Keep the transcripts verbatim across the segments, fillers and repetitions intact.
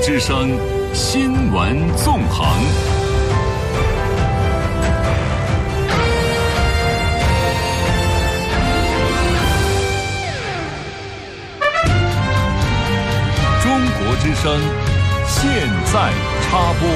之声新闻纵横。中国之声现在插播。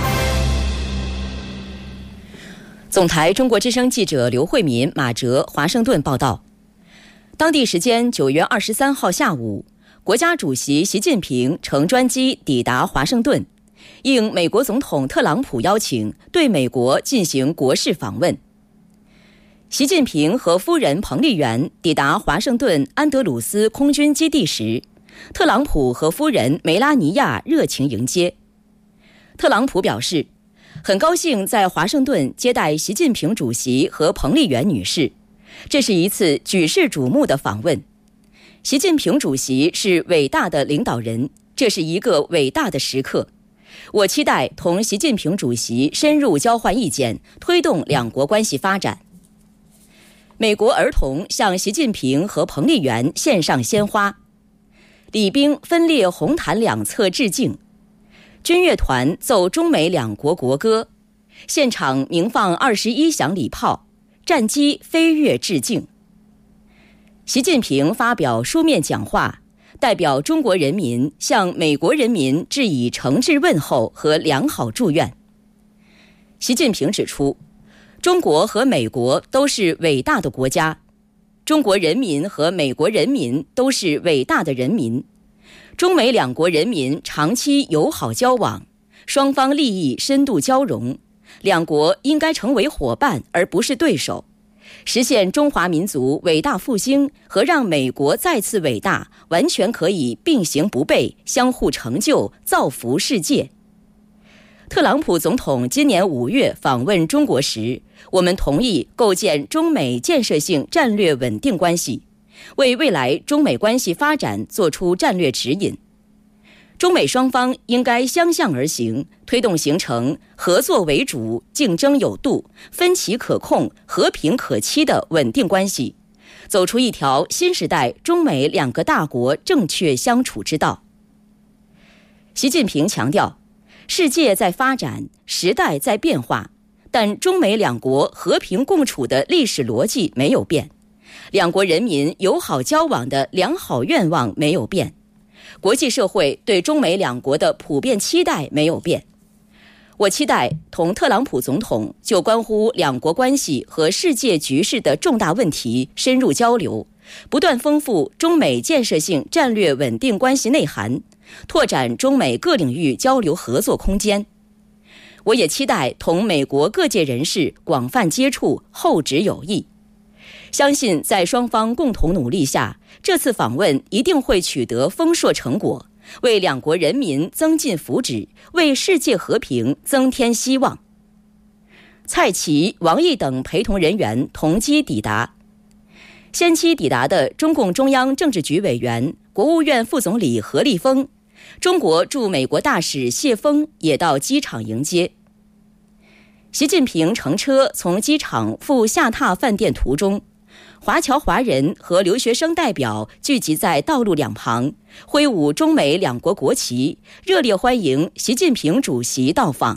总台中国之声记者刘慧民、马哲华盛顿报道，当地时间九月二十三号下午，国家主席习近平乘专机抵达华盛顿，应美国总统特朗普邀请，对美国进行国事访问。习近平和夫人彭丽媛抵达华盛顿安德鲁斯空军基地时，特朗普和夫人梅拉尼亚热情迎接。特朗普表示，很高兴在华盛顿接待习近平主席和彭丽媛女士，这是一次举世瞩目的访问。习近平主席是伟大的领导人，这是一个伟大的时刻。我期待同习近平主席深入交换意见，推动两国关系发展。美国儿童向习近平和彭丽媛献上鲜花，礼兵分列红毯两侧致敬，军乐团奏中美两国国歌，现场鸣放二十一响礼炮，战机飞跃致敬。习近平发表书面讲话，代表中国人民向美国人民致以诚挚问候和良好祝愿。习近平指出，中国和美国都是伟大的国家，中国人民和美国人民都是伟大的人民，中美两国人民长期友好交往，双方利益深度交融，两国应该成为伙伴而不是对手，实现中华民族伟大复兴和让美国再次伟大完全可以并行不悖，相互成就，造福世界。特朗普总统今年五月访问中国时，我们同意构建中美建设性战略稳定关系，为未来中美关系发展做出战略指引。中美双方应该相向而行，推动形成合作为主、竞争有度、分歧可控、和平可期的稳定关系，走出一条新时代中美两个大国正确相处之道。习近平强调，世界在发展，时代在变化，但中美两国和平共处的历史逻辑没有变，两国人民友好交往的良好愿望没有变，国际社会对中美两国的普遍期待没有变。我期待同特朗普总统就关乎两国关系和世界局势的重大问题深入交流，不断丰富中美建设性战略稳定关系内涵，拓展中美各领域交流合作空间。我也期待同美国各界人士广泛接触，厚植友谊。相信在双方共同努力下，这次访问一定会取得丰硕成果，为两国人民增进福祉，为世界和平增添希望。蔡奇、王毅等陪同人员同机抵达。先期抵达的中共中央政治局委员、国务院副总理何立峰，中国驻美国大使谢锋也到机场迎接。习近平乘车从机场赴下榻饭店途中，华侨华人和留学生代表聚集在道路两旁，挥舞中美两国国旗，热烈欢迎习近平主席到访。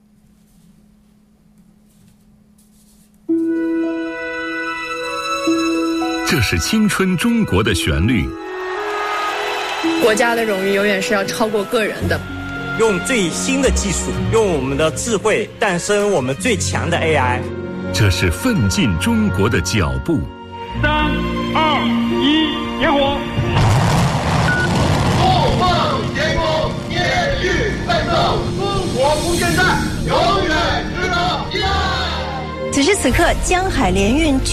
这是青春中国的旋律。 国家的荣誉永远是要超过个人的。 用最新的技术，用我们的智慧诞生我们最强的 A I。 这是奋进中国的脚步。 三二一，点火！ 怒放天空，烈日再造，中国不现代，永远值得依赖。 此时此刻，江海联运